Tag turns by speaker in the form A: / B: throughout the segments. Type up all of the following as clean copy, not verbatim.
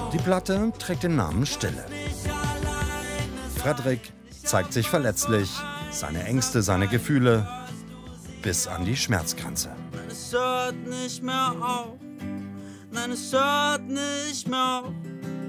A: Die Platte trägt den Namen Stille. Frederik zeigt sich verletzlich, seine Ängste, seine Gefühle, bis an die Schmerzgrenze.
B: Es hört nicht mehr auf. Nein, es hört nicht mehr auf.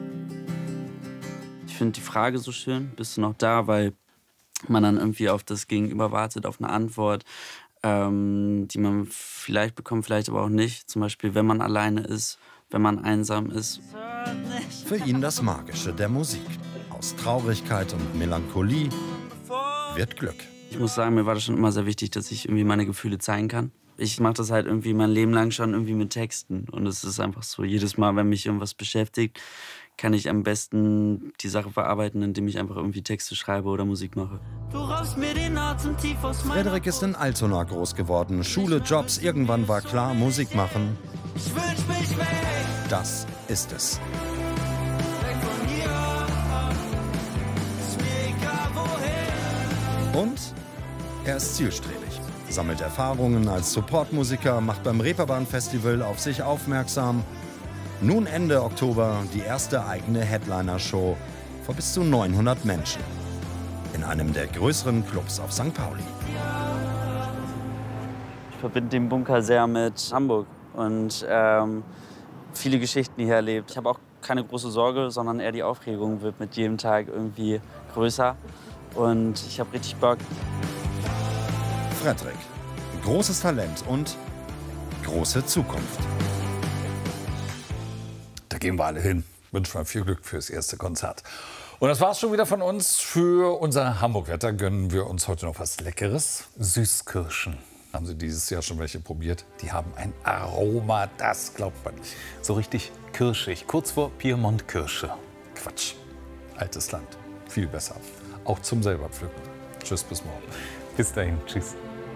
B: Ich finde die Frage so schön, bist du noch da, weil man dann irgendwie auf das Gegenüber wartet, auf eine Antwort, die man vielleicht bekommt, vielleicht aber auch nicht. Zum Beispiel, wenn man alleine ist, wenn man einsam ist.
A: Für ihn das Magische der Musik. Aus Traurigkeit und Melancholie wird Glück.
B: Ich muss sagen, mir war das schon immer sehr wichtig, dass ich irgendwie meine Gefühle zeigen kann. Ich mache das halt irgendwie mein Leben lang schon irgendwie mit Texten. Und es ist einfach so, jedes Mal, wenn mich irgendwas beschäftigt, kann ich am besten die Sache verarbeiten, indem ich einfach irgendwie Texte schreibe oder Musik mache. Du raubst mir den Atem tief aus meiner...
A: Frederik ist in Altona groß geworden. Schule, Jobs, irgendwann war klar, Musik machen.
B: Ich wünsch mich weg.
A: Das ist es.
B: Weg von hier. Ist mir egal wohin.
A: Und er ist zielstrebig. Sammelt Erfahrungen als Supportmusiker, macht beim Reeperbahn-Festival auf sich aufmerksam. Nun Ende Oktober die erste eigene Headliner-Show vor bis zu 900 Menschen. In einem der größeren Clubs auf St. Pauli.
B: Ich verbinde den Bunker sehr mit Hamburg und viele Geschichten hier erlebt. Ich habe auch keine große Sorge, sondern eher die Aufregung wird mit jedem Tag irgendwie größer. Und ich habe richtig Bock.
A: Frederik. Großes Talent und große Zukunft.
C: Da gehen wir alle hin. Wünschen wir viel Glück fürs erste Konzert. Und das war's schon wieder von uns. Für unser Hamburg-Wetter gönnen wir uns heute noch was Leckeres. Süßkirschen. Haben Sie dieses Jahr schon welche probiert? Die haben ein Aroma, das glaubt man nicht.
D: So richtig kirschig, kurz vor Piemont-Kirsche.
C: Quatsch. Altes Land. Viel besser. Auch zum selber pflücken. Tschüss, bis morgen.
D: Bis dahin, tschüss.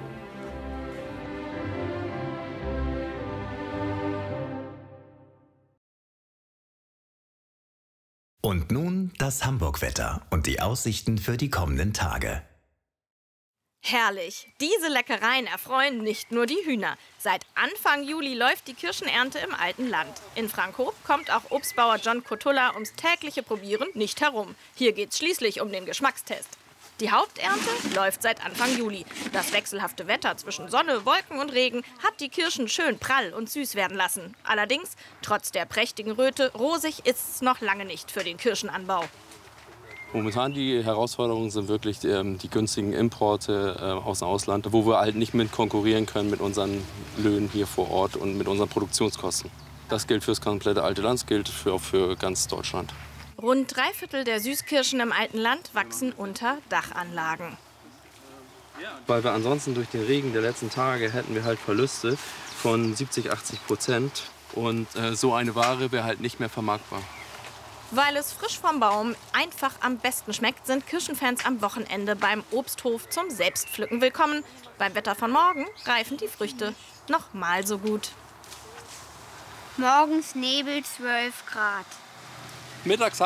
E: Und nun das Hamburg-Wetter und die Aussichten für die kommenden Tage.
F: Herrlich! Diese Leckereien erfreuen nicht nur die Hühner. Seit Anfang Juli läuft die Kirschenernte im alten Land. In Frankhof kommt auch Obstbauer John Kotulla ums tägliche Probieren nicht herum. Hier geht's schließlich um den Geschmackstest. Die Haupternte läuft seit Anfang Juli. Das wechselhafte Wetter zwischen Sonne, Wolken und Regen hat die Kirschen schön prall und süß werden lassen. Allerdings, trotz der prächtigen Röte, rosig ist's noch lange nicht für den Kirschenanbau.
G: Momentan die Herausforderungen sind wirklich die günstigen Importe aus dem Ausland, wo wir halt nicht mit konkurrieren können mit unseren Löhnen hier vor Ort und mit unseren Produktionskosten. Das gilt für das komplette alte Land, das gilt auch für ganz Deutschland.
F: Rund 3/4 der Süßkirschen im alten Land wachsen unter Dachanlagen.
G: Weil wir ansonsten durch den Regen der letzten Tage hätten wir halt Verluste von 70–80%. Und so eine Ware wäre halt nicht mehr vermarktbar.
F: Weil es frisch vom Baum einfach am besten schmeckt, sind Kirschenfans am Wochenende beim Obsthof zum Selbstpflücken willkommen. Beim Wetter von morgen reifen die Früchte noch mal so gut.
H: Morgens Nebel 12 Grad.
G: Mittags